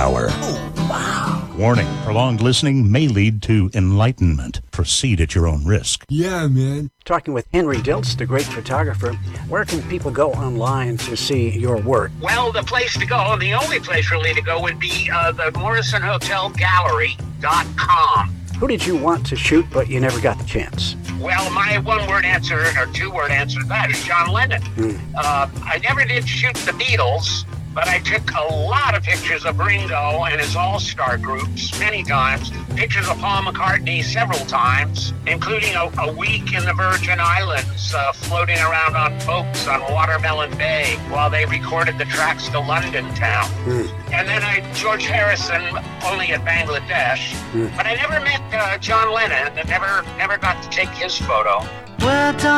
hour. Oh, wow. Warning, prolonged listening may lead to enlightenment. Proceed at your own risk. Yeah, man. Talking with Henry Diltz, the great photographer. Where can people go online to see your work? Well, the place to go, the only place really to go would be the Morrison Hotel Gallery.com. Who did you want to shoot, but you never got the chance? Well, my one-word answer, or two-word answer to that is John Lennon. I never did shoot the Beatles, but I took a lot of pictures of Ringo and his all-star groups many times, pictures of Paul McCartney several times, including a week in the Virgin Islands, floating around on boats on Watermelon Bay while they recorded the tracks to London Town. And then George Harrison, only at Bangladesh. But I never met John Lennon and never got to take his photo. Well,